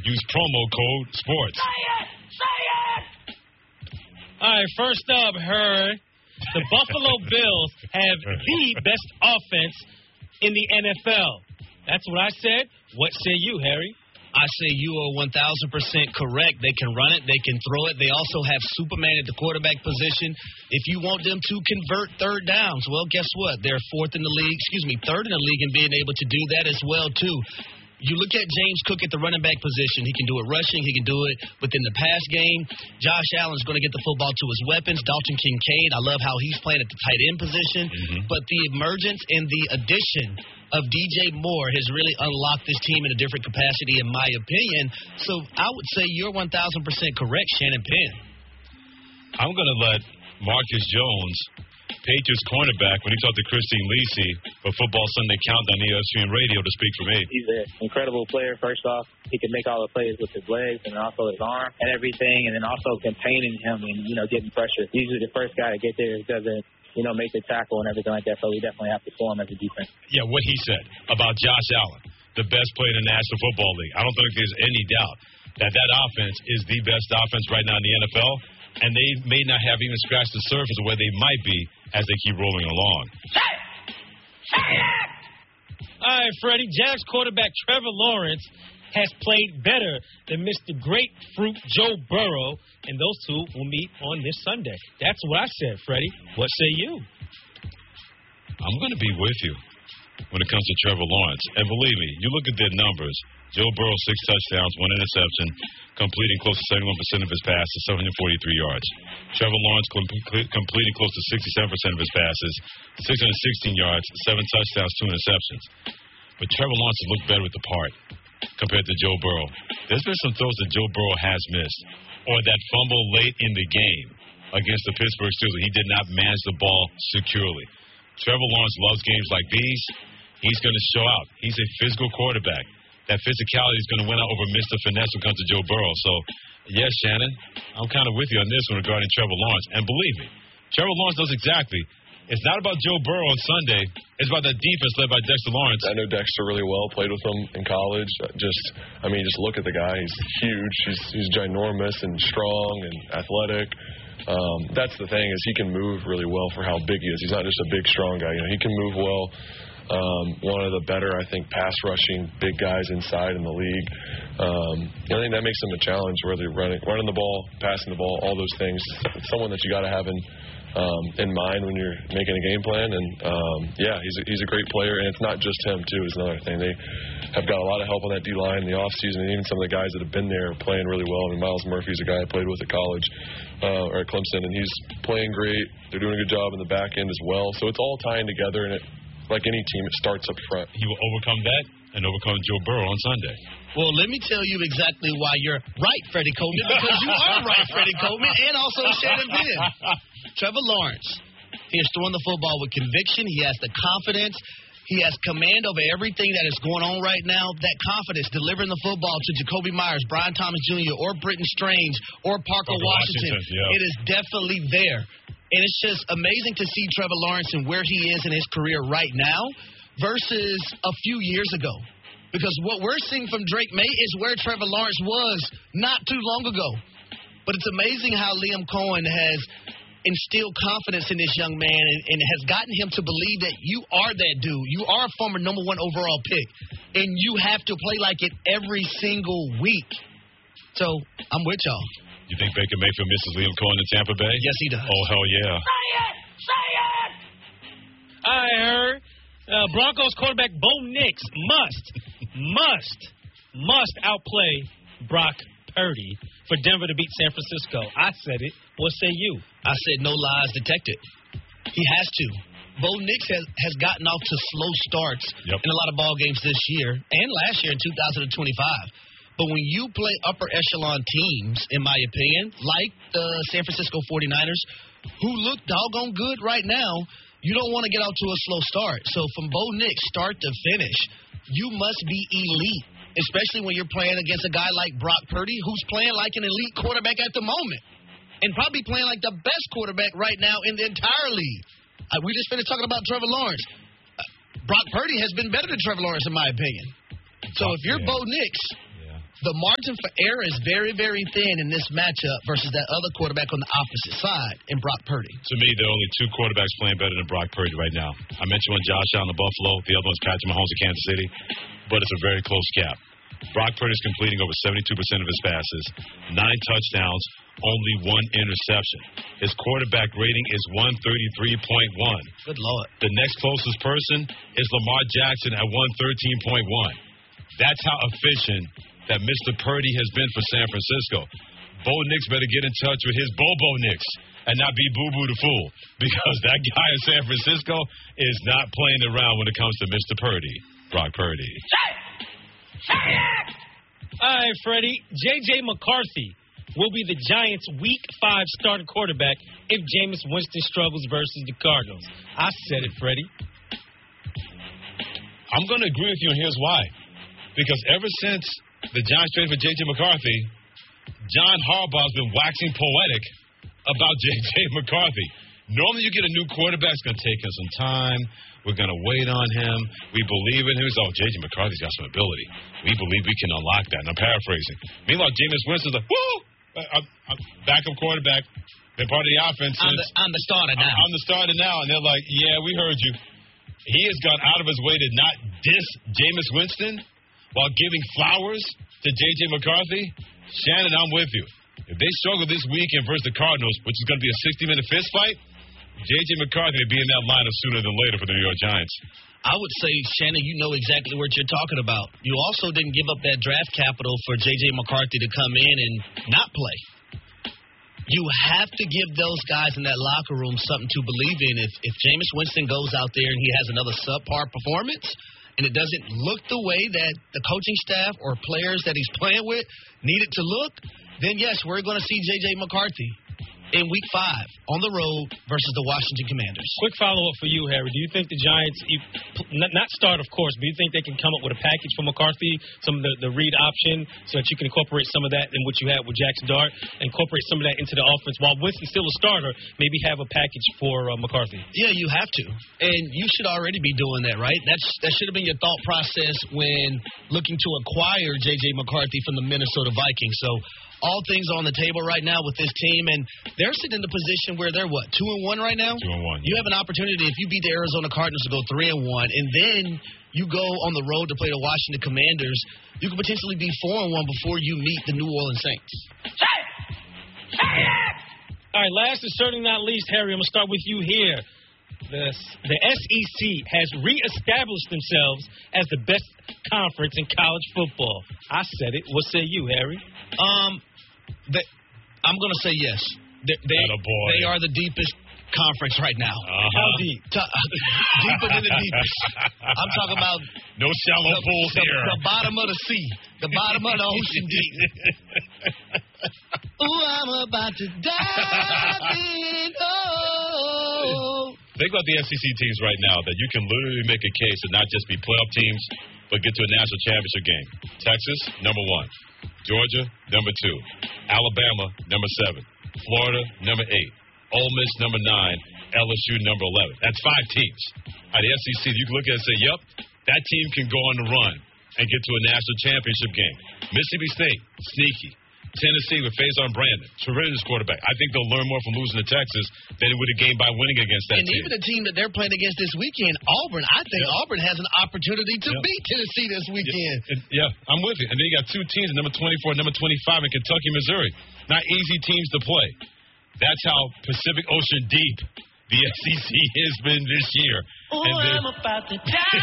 Use promo code SPORTS. Say it! Say it! All right, first up, the Buffalo Bills have the best offense in the NFL. That's what I said. What say you, Harry? I say you are 1,000% correct. They can run it. They can throw it. They also have Superman at the quarterback position. If you want them to convert third downs, well, guess what? They're third in the league in being able to do that as well, too. You look at James Cook at the running back position. He can do it rushing. He can do it within the pass game. Josh Allen's going to get the football to his weapons. Dalton Kincaid, I love how he's playing at the tight end position. But the emergence and the addition of DJ Moore has really unlocked this team in a different capacity, in my opinion. So I would say you're 1,000% correct, Shannon Penn. I'm going to let Marcus Jones, Patriots cornerback, when he talked to Christine Lisi for Football Sunday Countdown on ESPN Radio, to speak for me. He's an incredible player. First off, he can make all the plays with his legs and also his arm and everything, and then also containing him and, getting pressure. Usually the first guy to get there doesn't, make the tackle and everything like that, so we definitely have to form as a defense. Yeah, what he said about Josh Allen, the best player in the National Football League. I don't think there's any doubt that offense is the best offense right now in the NFL, and they may not have even scratched the surface of where they might be as they keep rolling along. All right, Freddie. Jags quarterback Trevor Lawrence has played better than Mr. Grapefruit Joe Burrow, and those two will meet on this Sunday. That's what I said, Freddie. What say you? I'm going to be with you when it comes to Trevor Lawrence. And believe me, you look at their numbers. Joe Burrow, 6 touchdowns, 1 interception, completing close to 71% of his passes, 743 yards. Trevor Lawrence completing close to 67% of his passes, 616 yards, 7 touchdowns, 2 interceptions. But Trevor Lawrence has looked better with the part compared to Joe Burrow. There's been some throws that Joe Burrow has missed, or that fumble late in the game against the Pittsburgh Steelers. He did not manage the ball securely. Trevor Lawrence loves games like these. He's going to show out. He's a physical quarterback. That physicality is going to win out over Mr. Finesse when it comes to Joe Burrow. So, yes, Shannon, I'm kind of with you on this one regarding Trevor Lawrence. And believe me, Trevor Lawrence knows exactly. It's not about Joe Burrow on Sunday. It's about that defense led by Dexter Lawrence. I know Dexter really well. Played with him in college. Just look at the guy. He's huge. He's ginormous and strong and athletic. That's the thing, is he can move really well for how big he is. He's not just a big, strong guy. He can move well. One of the better, I think, pass-rushing big guys inside in the league. I think that makes him a challenge, whether you're running the ball, passing the ball, all those things. It's someone that you got to have in mind when you're making a game plan. And, he's a great player, and it's not just him, too, is another thing. They have got a lot of help on that D-line in the offseason, and even some of the guys that have been there are playing really well. Miles Murphy's a guy I played with at college, or at Clemson, and he's playing great. They're doing a good job in the back end as well. So it's all tying together, and like any team, it starts up front. He will overcome that and overcome Joe Burrow on Sunday. Well, let me tell you exactly why you're right, Freddie Coleman, because you are right, Freddie Coleman, and also Shannon Penn. Trevor Lawrence, he is throwing the football with conviction. He has the confidence. He has command over everything that is going on right now. That confidence, delivering the football to Jacoby Myers, Brian Thomas Jr., or Britton Strange, or Parker Washington. It is definitely there. And it's just amazing to see Trevor Lawrence and where he is in his career right now versus a few years ago. Because what we're seeing from Drake May is where Trevor Lawrence was not too long ago. But it's amazing how Liam Cohen has instilled confidence in this young man and has gotten him to believe that you are that dude. You are a former #1 overall pick, and you have to play like it every single week. So I'm with y'all. You think Baker Mayfield misses Liam Cohen in Tampa Bay? Yes, he does. Oh, hell yeah. Say it! Say it! I heard Broncos quarterback Bo Nix must outplay Brock Purdy for Denver to beat San Francisco. I said it. What say you? I said no lies detected. He has to. Bo Nix has gotten off to slow starts in a lot of ball games this year and last year in 2025. But when you play upper echelon teams, in my opinion, like the San Francisco 49ers, who look doggone good right now, you don't want to get out to a slow start. So from Bo Nix, start to finish, you must be elite, especially when you're playing against a guy like Brock Purdy, who's playing like an elite quarterback at the moment and probably playing like the best quarterback right now in the entire league. We just finished talking about Trevor Lawrence. Brock Purdy has been better than Trevor Lawrence, in my opinion. So if you're Bo Nix, the margin for error is very, very thin in this matchup versus that other quarterback on the opposite side in Brock Purdy. To me, there are only two quarterbacks playing better than Brock Purdy right now. I mentioned one, Josh Allen of Buffalo. The other one's Patrick Mahomes of Kansas City. But it's a very close gap. Brock Purdy's completing over 72% of his passes, 9 touchdowns, only 1 interception. His quarterback rating is 133.1. Good Lord. The next closest person is Lamar Jackson at 113.1. That's how efficient that Mr. Purdy has been for San Francisco. Bo Nix better get in touch with his Bobo Nix and not be Boo Boo the Fool, because that guy in San Francisco is not playing around when it comes to Mr. Purdy, Brock Purdy. All right, Freddie. J.J. McCarthy will be the Giants' Week 5 starting quarterback if Jameis Winston struggles versus the Cardinals. I said it, Freddie. I'm going to agree with you, and here's why. Because ever since the Giants traded for J.J. McCarthy, John Harbaugh's been waxing poetic about J.J. McCarthy. Normally you get a new quarterback, it's going to take him some time. We're going to wait on him. We believe in him. Oh, J.J. McCarthy's got some ability. We believe we can unlock that. And I'm paraphrasing. Meanwhile, Jameis Winston's like, woo! I'm backup quarterback. Been part of the offense. I'm the starter now. I'm the starter now. And they're like, yeah, we heard you. He has gone out of his way to not diss Jameis Winston while giving flowers to J.J. McCarthy. Shannon, I'm with you. If they struggle this weekend versus the Cardinals, which is going to be a 60-minute fist fight, J.J. McCarthy will be in that lineup sooner than later for the New York Giants. I would say, Shannon, you know exactly what you're talking about. You also didn't give up that draft capital for J.J. McCarthy to come in and not play. You have to give those guys in that locker room something to believe in. If Jameis Winston goes out there and he has another subpar performance and it doesn't look the way that the coaching staff or players that he's playing with need it to look, then, yes, we're going to see J.J. McCarthy in Week 5 on the road versus the Washington Commanders. Quick follow-up for you, Harry. Do you think the Giants, not start, of course, but do you think they can come up with a package for McCarthy, some of the read option, so that you can incorporate some of that in what you had with Jackson Dart, incorporate some of that into the offense while Winston's still a starter, maybe have a package for McCarthy? Yeah, you have to. And you should already be doing that, right? That should have been your thought process when looking to acquire J.J. McCarthy from the Minnesota Vikings. So all things are on the table right now with this team, and they're sitting in the position where they're, 2-1 right now? 2-1. You have an opportunity, if you beat the Arizona Cardinals, to go 3-1, and then you go on the road to play the Washington Commanders, you could potentially be 4-1 before you meet the New Orleans Saints. All right, last and certainly not least, Harry, I'm going to start with you here. The SEC has reestablished themselves as the best conference in college football. I said it. What say you, Harry? I'm going to say yes. They are the deepest conference right now. How deep? Deeper than the deepest. I'm talking about no shallow pools here. The bottom of the sea. The bottom of the ocean deep. Ooh, I'm about to dive in. Oh. Think about the SEC teams right now that you can literally make a case to not just be playoff teams, but get to a national championship game. Texas, number 1. Georgia, number 2. Alabama, number 7. Florida, number 8. Ole Miss, number 9. LSU, number 11. That's 5 teams. At the SEC, you can look at it and say, yep, that team can go on the run and get to a national championship game. Mississippi State, sneaky. Tennessee with Faison Brandon, tremendous quarterback. I think they'll learn more from losing to Texas than it would have gained by winning against that team. And even the team that they're playing against this weekend, Auburn, I think Auburn has an opportunity to beat Tennessee this weekend. Yeah, I'm with you. And then you got 2 teams, number 24 and number 25 in Kentucky, Missouri. Not easy teams to play. That's how Pacific Ocean deep the SEC has been this year. Oh, I'm about to die.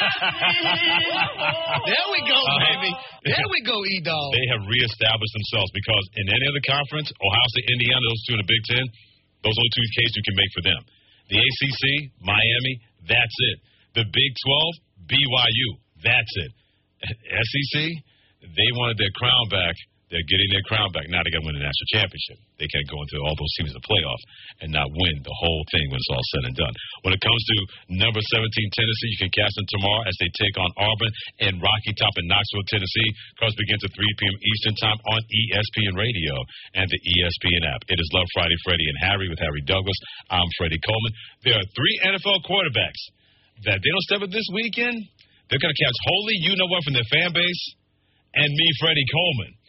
There we go, baby. There we go, E-Dog. They have reestablished themselves because in any other conference, Ohio State, Indiana, those 2 in the Big Ten, those are the 2 cases you can make for them. The ACC, Miami, that's it. The Big 12, BYU, that's it. SEC, they wanted their crown back. They're getting their crown back. Now they got to win the national championship. They can't go into all those teams in the playoff and not win the whole thing when it's all said and done. When it comes to number 17 Tennessee, you can catch them tomorrow as they take on Auburn and Rocky Top in Knoxville, Tennessee. Cards begins at 3 p.m. Eastern Time on ESPN Radio and the ESPN app. It is Love Friday, Freddie and Harry with Harry Douglas. I'm Freddie Coleman. There are 3 NFL quarterbacks that they don't step up this weekend. They're going to catch holy you-know-what from their fan base. and me, Freddie Coleman.